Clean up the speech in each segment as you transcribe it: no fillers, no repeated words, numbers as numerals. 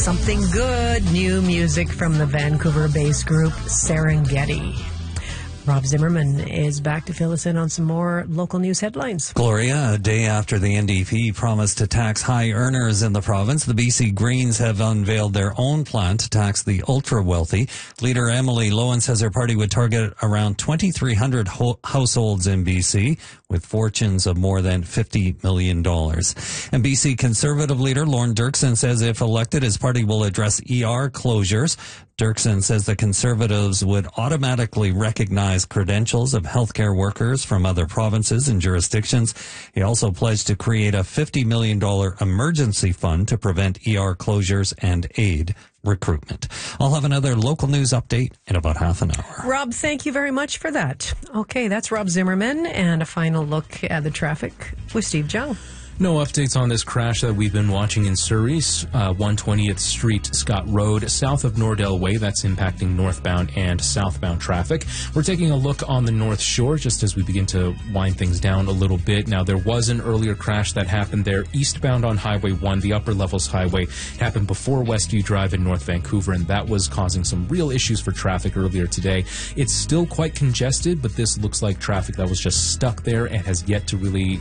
Something good. New music from the Vancouver-based group Serengeti. Rob Zimmerman is back to fill us in on some more local news headlines. Gloria, a day after the NDP promised to tax high earners in the province, the BC Greens have unveiled their own plan to tax the ultra-wealthy. Leader Emily Lowen says her party would target around 2,300 households in BC with fortunes of more than $50 million. And BC Conservative leader Lorne Dirksen says if elected, his party will address ER closures. Dirksen says the Conservatives would automatically recognize credentials of healthcare workers from other provinces and jurisdictions. He also pledged to create a $50 million emergency fund to prevent ER closures and aid recruitment. I'll have another local news update in about half an hour. Rob, thank you very much for that. Okay, that's Rob Zimmerman, and a final look at the traffic with Steve Jung. No updates on this crash that we've been watching in Surrey, 120th Street, Scott Road, south of Nordell Way. That's impacting northbound and southbound traffic. We're taking a look on the North Shore just as we begin to wind things down a little bit. Now, there was an earlier crash that happened there eastbound on Highway 1, the Upper Levels Highway. It happened before Westview Drive in North Vancouver, and that was causing some real issues for traffic earlier today. It's still quite congested, but this looks like traffic that was just stuck there and has yet to really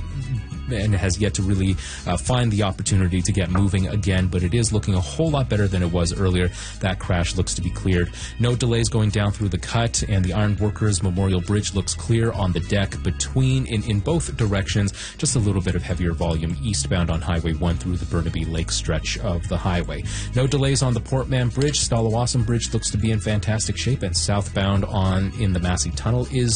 find the opportunity to get moving again, but it is looking a whole lot better than it was earlier. That crash looks to be cleared. No delays going down through the cut, and the Iron Workers Memorial Bridge looks clear on the deck in both directions. Just a little bit of heavier volume eastbound on Highway 1 through the Burnaby Lake stretch of the highway. No delays on the Portman Bridge. Stalawasan Bridge looks to be in fantastic shape, and southbound in the Massey Tunnel is